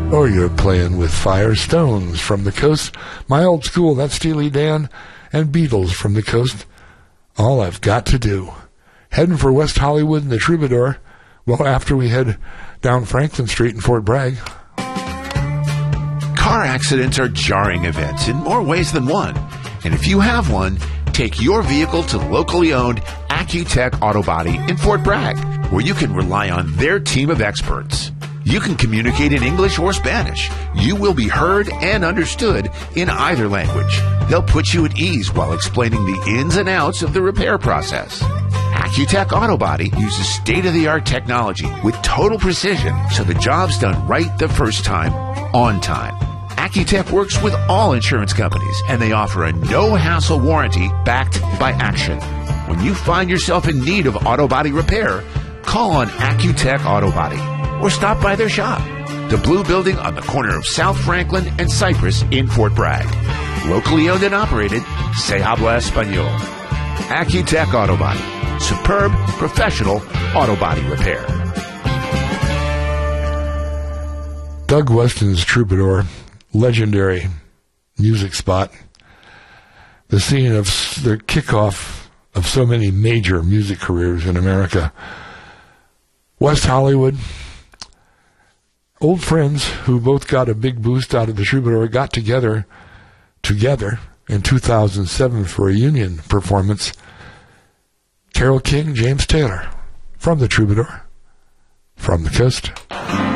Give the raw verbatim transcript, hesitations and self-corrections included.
Or you're playing with Firestones from the coast. My Old School, that's Steely Dan, and Beatles from the coast. All I've Got to Do. Heading for West Hollywood and the Troubadour. Well, after we head down Franklin Street in Fort Bragg. Car accidents are jarring events in more ways than one. And if you have one, take your vehicle to locally owned Accutech Auto Body in Fort Bragg, where you can rely on their team of experts. You can communicate in English or Spanish. You will be heard and understood in either language. They'll put you at ease while explaining the ins and outs of the repair process. Accutech Auto Body uses state-of-the-art technology with total precision, so the job's done right the first time, on time. Accutech works with all insurance companies, and they offer a no-hassle warranty backed by action. When you find yourself in need of auto body repair, call on Accutech Auto Body or stop by their shop, the Blue Building on the corner of South Franklin and Cypress in Fort Bragg. Locally owned and operated, Se Habla Español. Accutech Auto Body. Superb, professional auto body repair. Doug Weston's Troubadour, legendary music spot. The scene of the kickoff of so many major music careers in America. West Hollywood. Old friends who both got a big boost out of the Troubadour got together together in two thousand seven for a union performance. Carole King, James Taylor, from the Troubadour, from the coast.